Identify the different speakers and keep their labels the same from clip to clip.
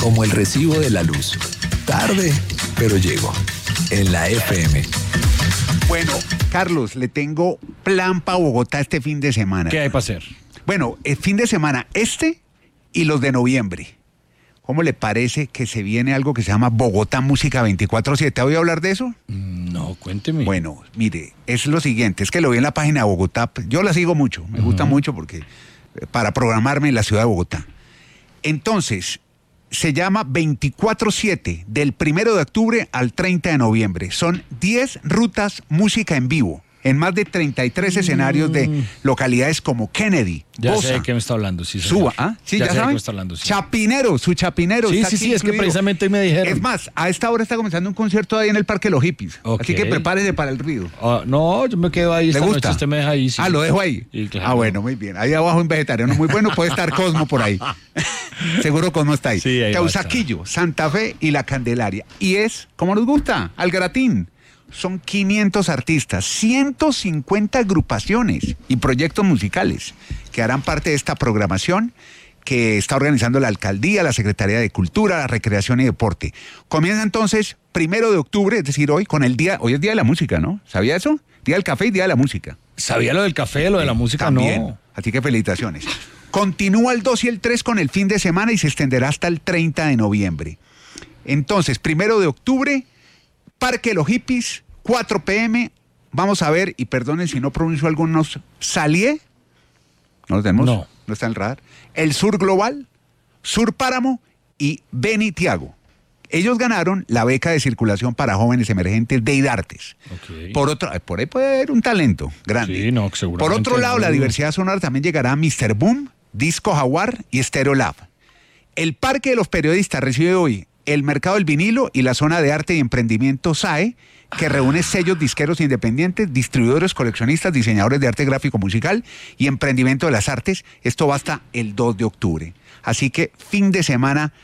Speaker 1: como el recibo de la luz. Tarde, pero llego. En la FM.
Speaker 2: Bueno, Carlos, le tengo plan para Bogotá este fin de semana.
Speaker 3: ¿Qué hay para hacer?
Speaker 2: Bueno, el fin de semana y los de noviembre. ¿Cómo le parece que se viene algo que se llama Bogotá Música 24/7? ¿Ha oído hablar de eso?
Speaker 3: No, cuénteme.
Speaker 2: Bueno, mire, es lo siguiente, es que lo vi en la página de Bogotá. Yo la sigo mucho, me gusta mucho porque para programarme en la ciudad de Bogotá. Entonces, se llama 24/7, del 1 de octubre al 30 de noviembre. Son 10 rutas música en vivo, en más de 33 escenarios de localidades como Kennedy,
Speaker 3: Ya
Speaker 2: Bosa,
Speaker 3: sé de qué me está hablando, sí, señor.
Speaker 2: Suba, ¿ah? Sí,
Speaker 3: ya
Speaker 2: ya
Speaker 3: sé de qué
Speaker 2: saben.
Speaker 3: me está hablando, sí.
Speaker 2: Chapinero, su Chapinero.
Speaker 3: Sí,
Speaker 2: está
Speaker 3: sí,
Speaker 2: aquí
Speaker 3: sí, es que
Speaker 2: incluido.
Speaker 3: precisamente hoy me dijeron.
Speaker 2: Es más, a esta hora está comenzando un concierto ahí en el Parque de los Hippies.
Speaker 3: Ok.
Speaker 2: Así que prepárese para el ruido.
Speaker 3: No, yo me quedo ahí
Speaker 2: ¿Le
Speaker 3: esta
Speaker 2: gusta?
Speaker 3: noche, usted me deja ahí. Sí.
Speaker 2: Lo dejo ahí.
Speaker 3: Sí, claro.
Speaker 2: Ah, bueno, muy bien. Ahí abajo un vegetariano muy bueno, puede estar Cosmo por ahí. Seguro Cosmo está ahí.
Speaker 3: Sí, ahí va a
Speaker 2: Teusaquillo, Santa Fe y La Candelaria. Y es, como nos gusta, al gratín. Son 500 artistas, 150 agrupaciones y proyectos musicales que harán parte de esta programación que está organizando la Alcaldía, la Secretaría de Cultura, la Recreación y Deporte. Comienza entonces 1 de octubre, es decir, hoy es Día de la Música, ¿no? ¿Sabía eso? Día del Café y Día de la Música.
Speaker 3: ¿Sabía lo del café, lo de la música?
Speaker 2: También.
Speaker 3: No.
Speaker 2: Así que felicitaciones. Continúa el 2 y el 3 con el fin de semana y se extenderá hasta el 30 de noviembre. Entonces, 1 de octubre, Parque de los Hippies, 4 p.m. Vamos a ver, y perdonen si no pronuncio algunos, Salié. ¿No lo tenemos?
Speaker 3: No.
Speaker 2: No está en el radar. El Sur Global, Sur Páramo y Beni Tiago. Ellos ganaron la beca de circulación para jóvenes emergentes de IDARTES.
Speaker 3: Ok.
Speaker 2: Por ahí puede haber un talento grande.
Speaker 3: Sí, no, seguramente.
Speaker 2: Por otro lado, la
Speaker 3: no.
Speaker 2: diversidad sonora también llegará a Mr. Boom, Disco Jaguar y Stereo Lab. El Parque de los Periodistas recibe hoy el mercado del vinilo y la zona de arte y emprendimiento SAE, que reúne sellos disqueros independientes, distribuidores, coleccionistas, diseñadores de arte gráfico musical y emprendimiento de las artes. Esto va hasta el 2 de octubre. Así que fin de semana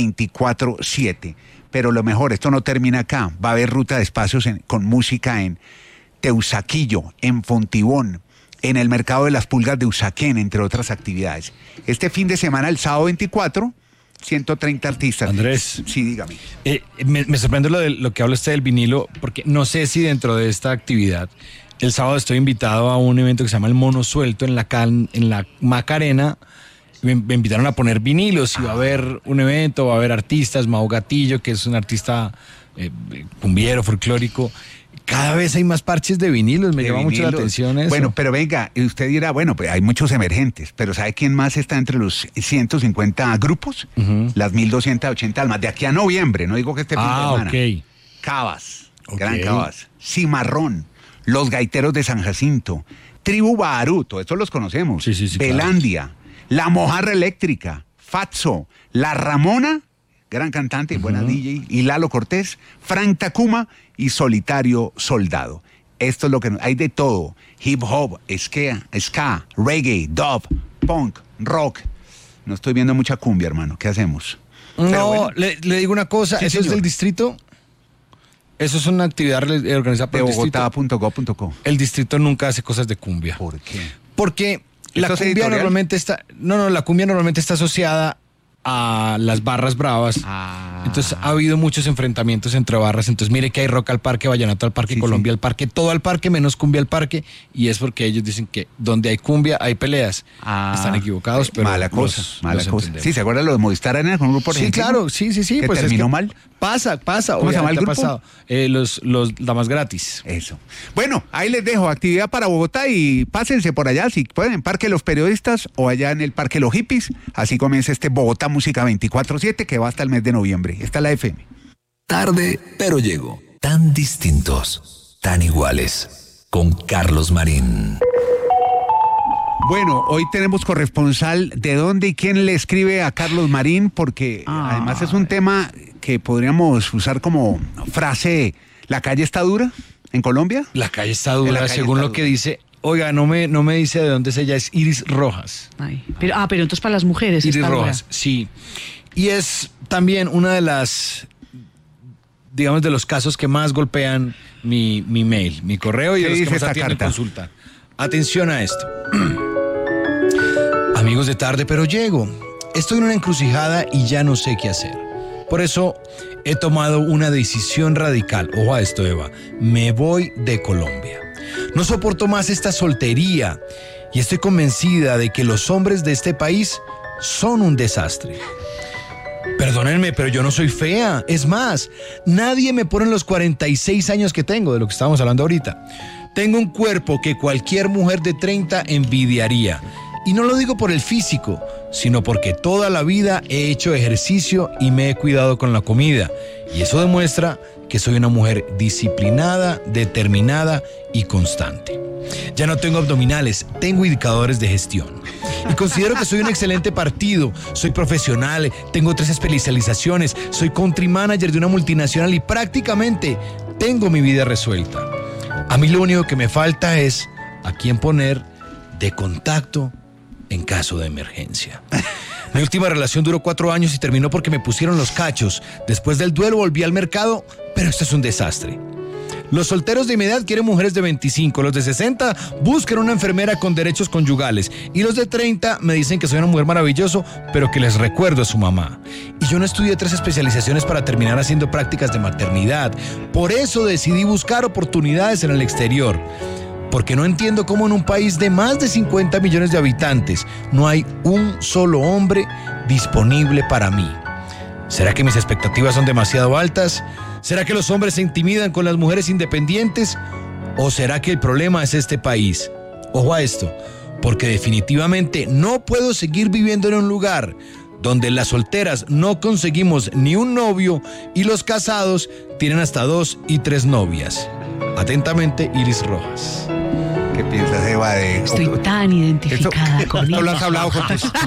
Speaker 2: 24/7. Pero lo mejor, esto no termina acá. Va a haber ruta de espacios con música en Teusaquillo, en Fontibón, en el mercado de las pulgas de Usaquén, entre otras actividades. Este fin de semana, el sábado 24, 130 artistas.
Speaker 3: Andrés.
Speaker 2: Sí, dígame.
Speaker 3: Me sorprende lo que habla usted del vinilo, porque no sé si dentro de esta actividad, el sábado estoy invitado a un evento que se llama El Mono Suelto en la Macarena. Me invitaron a poner vinilos y va a haber un evento, va a haber artistas, Mau Gatillo, que es un artista cumbiero, folclórico. Cada vez hay más parches de vinilos, me llama mucho la atención eso.
Speaker 2: Bueno, pero venga, usted dirá, bueno, pues hay muchos emergentes, pero ¿sabe quién más está entre los 150 grupos? Las 1.280 almas, de aquí a noviembre, no digo que este fin de semana.
Speaker 3: Ok.
Speaker 2: Cabas,
Speaker 3: Ok.
Speaker 2: Gran Cabas, Cimarrón, Los Gaiteros de San Jacinto, Tribu Baharú, todos estos los conocemos.
Speaker 3: Sí,
Speaker 2: Belandia, La Mojarra Eléctrica, Fatso, La Ramona, gran cantante, buena DJ, y Lalo Cortés, Frank Tacuma y Solitario Soldado. Esto es lo que hay de todo: hip hop, ska, reggae, dub, punk, rock. No estoy viendo mucha cumbia, hermano. ¿Qué hacemos? Pero
Speaker 3: No,
Speaker 2: bueno.
Speaker 3: le digo una cosa,
Speaker 2: Sí,
Speaker 3: ¿eso es
Speaker 2: señor.
Speaker 3: del distrito? Eso es una actividad organizada por
Speaker 2: De
Speaker 3: el distrito.
Speaker 2: bogotá.gov.co.
Speaker 3: El distrito nunca hace cosas de cumbia.
Speaker 2: ¿Por qué?
Speaker 3: Porque la
Speaker 2: ¿Esto es
Speaker 3: cumbia
Speaker 2: editorial?
Speaker 3: normalmente está... No, la cumbia normalmente está asociada a las barras bravas. Entonces ha habido muchos enfrentamientos entre barras. Entonces mire que hay rock al parque, vallenato al parque,
Speaker 2: Sí,
Speaker 3: Colombia al parque, todo al parque menos cumbia al parque. Y es porque ellos dicen que donde hay cumbia hay peleas. Están equivocados, pero
Speaker 2: mala cosa,
Speaker 3: los
Speaker 2: mala cosa.
Speaker 3: entendemos.
Speaker 2: Sí, ¿se acuerda lo de Movistar Arena con un grupo
Speaker 3: Sí,
Speaker 2: argentino?
Speaker 3: claro, sí.
Speaker 2: ¿Que
Speaker 3: Pues
Speaker 2: terminó
Speaker 3: es que
Speaker 2: mal?
Speaker 3: Pasa.
Speaker 2: ¿Cómo se llama el
Speaker 3: obviamente ha
Speaker 2: grupo?
Speaker 3: pasado. Los Damas Gratis.
Speaker 2: Eso. Bueno, ahí les dejo actividad para Bogotá y pásense por allá si pueden, en Parque Los Periodistas o allá en el Parque Los Hippies. Así comienza este Bogotá Música 24/7 que va hasta el mes de noviembre. Está la FM.
Speaker 1: Tarde, pero llego. Tan distintos, tan iguales. Con Carlos Marín.
Speaker 2: Bueno, hoy tenemos corresponsal de dónde y quién le escribe a Carlos Marín, porque además es un tema que podríamos usar como frase: ¿la calle está dura en Colombia?
Speaker 3: La calle está
Speaker 2: La
Speaker 3: dura,
Speaker 2: calle
Speaker 3: según
Speaker 2: está
Speaker 3: lo que
Speaker 2: dura.
Speaker 3: dice. Oiga, no me dice de dónde es ella, es Iris Rojas.
Speaker 4: Ay, pero entonces para las mujeres
Speaker 3: Iris
Speaker 4: está dura.
Speaker 3: Rojas, sí. Y es también una de las, digamos, de los casos que más golpean mi mail, mi correo y
Speaker 2: ¿Qué
Speaker 3: de los
Speaker 2: dice
Speaker 3: que más
Speaker 2: esta
Speaker 3: atienden
Speaker 2: carta?
Speaker 3: consulta. Atención a esto. Amigos de Tarde, pero llego. Estoy en una encrucijada y ya no sé qué hacer. Por eso he tomado una decisión radical. Ojo a esto, Eva. Me voy de Colombia. No soporto más esta soltería y estoy convencida de que los hombres de este país son un desastre. Perdónenme, pero yo no soy fea. Es más, nadie me pone los 46 años que tengo, de lo que estábamos hablando ahorita. Tengo un cuerpo que cualquier mujer de 30 envidiaría. Y no lo digo por el físico, sino porque toda la vida he hecho ejercicio y me he cuidado con la comida. Y eso demuestra que soy una mujer disciplinada, determinada y constante. Ya no tengo abdominales, tengo indicadores de gestión. Y considero que soy un excelente partido, soy profesional, tengo 3 especializaciones, soy country manager de una multinacional y prácticamente tengo mi vida resuelta. A mí lo único que me falta es a quién poner de contacto en caso de emergencia. Mi última relación duró 4 años y terminó porque me pusieron los cachos. Después del duelo volví al mercado, pero esto es un desastre. Los solteros de mi edad quieren mujeres de 25, los de 60 buscan una enfermera con derechos conyugales y los de 30 me dicen que soy una mujer maravilloso, pero que les recuerdo a su mamá. Y yo no estudié 3 especializaciones para terminar haciendo prácticas de maternidad. Por eso decidí buscar oportunidades en el exterior. Porque no entiendo cómo en un país de más de 50 millones de habitantes no hay un solo hombre disponible para mí. ¿Será que mis expectativas son demasiado altas? ¿Será que los hombres se intimidan con las mujeres independientes? ¿O será que el problema es este país? Ojo a esto, porque definitivamente no puedo seguir viviendo en un lugar donde las solteras no conseguimos ni un novio y los casados tienen hasta 2 y 3 novias. Atentamente, Iris Rojas.
Speaker 2: ¿Qué piensas, Eva, de...?
Speaker 4: Estoy tan identificada con
Speaker 2: ¿No
Speaker 4: Iris
Speaker 2: lo has hablado con
Speaker 4: Rojas.
Speaker 2: tus...?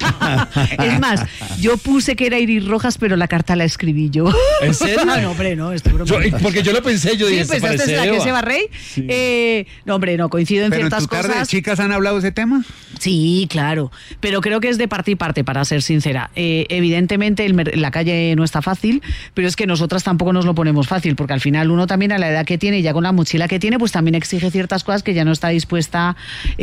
Speaker 4: Es más, yo puse que era Iris Rojas, pero la carta la escribí yo.
Speaker 3: ¿En serio?
Speaker 4: No, hombre, no, estoy bromeando.
Speaker 3: Porque yo lo pensé, yo dije,
Speaker 4: Sí,
Speaker 3: ¿se
Speaker 4: pensaste
Speaker 3: parece
Speaker 4: en la
Speaker 3: Eva?
Speaker 4: que se va Rey.
Speaker 3: Sí.
Speaker 4: No, hombre, no, coincido en
Speaker 2: ¿Pero en
Speaker 4: ciertas
Speaker 2: tu tarde de
Speaker 4: cosas.
Speaker 2: chicas han hablado de ese tema?
Speaker 4: Sí, claro, pero creo que es de parte y parte, para ser sincera. Evidentemente la calle no está fácil, pero es que nosotras tampoco nos lo ponemos fácil, porque al final uno también a la edad que tiene y ya con la mochila que tiene, pues también exige ciertas cosas que ya no está dispuesta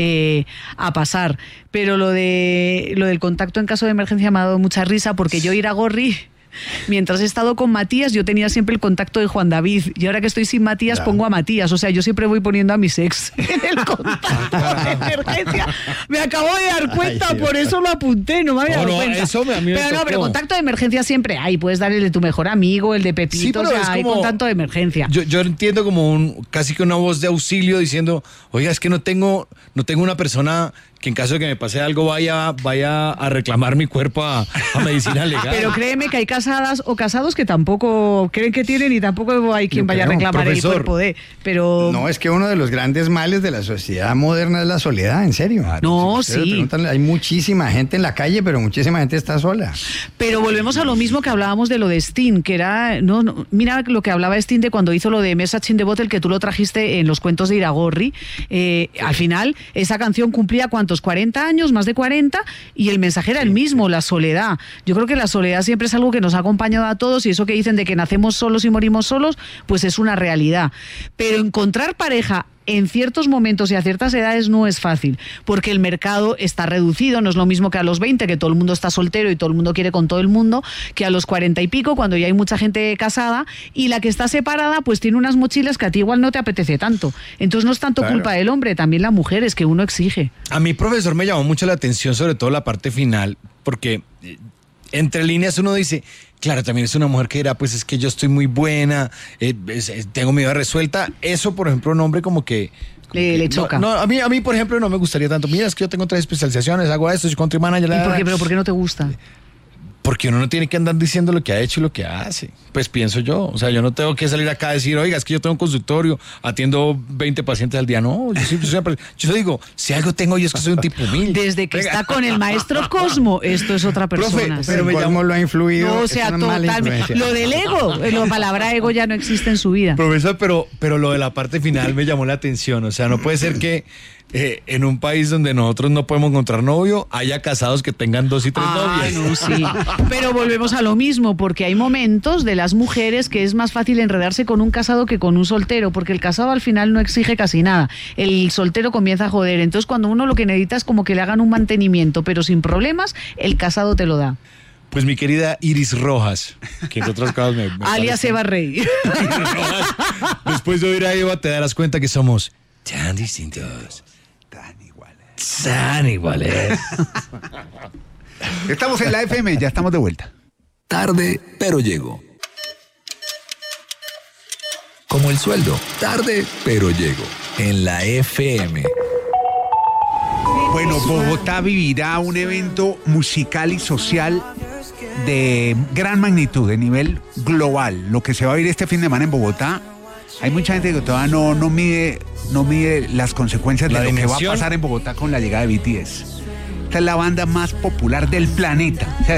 Speaker 4: a pasar. Pero lo del contacto en caso de emergencia me ha dado mucha risa, porque yo ir a Gorri... Mientras he estado con Matías, yo tenía siempre el contacto de Juan David. Y ahora que estoy sin Matías, pongo a Matías. O sea, yo siempre voy poniendo a mis ex en el contacto de emergencia. Me acabo de dar cuenta, por eso lo apunté, no me había dado cuenta.
Speaker 3: Eso a mí me tocó.
Speaker 4: Pero contacto de emergencia siempre hay. Puedes dar el de tu mejor amigo, el de Pepito,
Speaker 3: Sí, pero
Speaker 4: o sea,
Speaker 3: es
Speaker 4: hay
Speaker 3: como-
Speaker 4: contacto de emergencia.
Speaker 3: Yo entiendo como casi que una voz de auxilio diciendo, oiga, es que no tengo una persona que en caso de que me pase algo vaya a reclamar mi cuerpo a medicina legal.
Speaker 4: Pero créeme que hay casadas o casados que tampoco creen que tienen y tampoco hay quien
Speaker 5: Yo
Speaker 4: vaya a
Speaker 5: creo,
Speaker 4: reclamar
Speaker 3: profesor.
Speaker 4: el cuerpo de. Pero
Speaker 5: No, es que uno de los grandes males de la sociedad moderna es la soledad, en serio.
Speaker 4: No,
Speaker 5: Ustedes
Speaker 4: sí.
Speaker 5: preguntan, hay muchísima gente en la calle, pero muchísima gente está sola.
Speaker 4: Pero volvemos a lo mismo que hablábamos de lo de Sting, que era, mira lo que hablaba Sting de cuando hizo lo de Message in the Bottle, que tú lo trajiste en los cuentos de Iragorri. Al final, esa canción cumplía ¿cuántos? 40 años, más de 40, y el mensaje era el mismo, la soledad. Yo creo que la soledad siempre es algo que nos ha acompañado a todos, y eso que dicen de que nacemos solos y morimos solos, pues es una realidad. Pero encontrar pareja en ciertos momentos y a ciertas edades no es fácil, porque el mercado está reducido. No es lo mismo que a los 20, que todo el mundo está soltero y todo el mundo quiere con todo el mundo, que a los 40 y pico, cuando ya hay mucha gente casada, y la que está separada pues tiene unas mochilas que a ti igual no te apetece tanto. Entonces no es tanto
Speaker 5: Claro.
Speaker 4: culpa del hombre, también la mujer, es que uno exige.
Speaker 3: A mi profesor me llamó mucho la atención, sobre todo la parte final, porque entre líneas uno dice, claro, también es una mujer que dirá, pues es que yo estoy muy buena, tengo mi vida resuelta. Eso, por ejemplo, un hombre como que...
Speaker 4: Le choca.
Speaker 3: No, a mí, por ejemplo, no me gustaría tanto. Mira, es que yo tengo 3 especializaciones, hago esto, soy country manager.
Speaker 4: ¿Y por qué? ¿Pero por qué no te gusta?
Speaker 3: Porque uno no tiene que andar diciendo lo que ha hecho y lo que hace. Pues pienso yo. O sea, yo no tengo que salir acá a decir, oiga, es que yo tengo un consultorio, atiendo 20 pacientes al día. No, yo digo, si algo tengo yo es que soy un tipo humilde.
Speaker 4: Desde que está con el maestro Cosmo, esto es otra persona.
Speaker 3: Profe, pero me
Speaker 5: ¿Cómo
Speaker 3: llamó-
Speaker 5: lo ha influido?
Speaker 4: No, o
Speaker 5: Es
Speaker 4: sea,
Speaker 5: una mala
Speaker 4: totalmente.
Speaker 5: influencia.
Speaker 4: Lo del ego, la palabra ego ya no existe en su vida.
Speaker 3: Profesor, pero lo de la parte final me llamó la atención. O sea, no puede ser que en un país donde nosotros no podemos encontrar novio, haya casados que tengan 2 y 3 novias.
Speaker 4: No, sí. Pero volvemos a lo mismo, porque hay momentos de las mujeres que es más fácil enredarse con un casado que con un soltero, porque el casado al final no exige casi nada. El soltero comienza a joder. Entonces, cuando uno lo que necesita es como que le hagan un mantenimiento, pero sin problemas, el casado te lo da.
Speaker 3: Pues mi querida Iris Rojas, que entre otras cosas me
Speaker 4: Alias
Speaker 3: parece-
Speaker 4: Eva Rey.
Speaker 3: Iris Rojas, después de oír a Eva te darás cuenta que somos tan distintos, tan iguales.
Speaker 2: Estamos en la FM, ya estamos de vuelta.
Speaker 1: Tarde, pero llego. Como el sueldo. Tarde, pero llego. En la FM.
Speaker 2: Bueno, Bogotá vivirá un evento musical y social de gran magnitud, de nivel global. Lo que se va a vivir este fin de semana en Bogotá, hay mucha gente que todavía no mide las consecuencias
Speaker 3: La
Speaker 2: de lo que va a
Speaker 3: dimensión.
Speaker 2: pasar en Bogotá con la llegada de BTS. Esta es la banda más popular del planeta. O sea,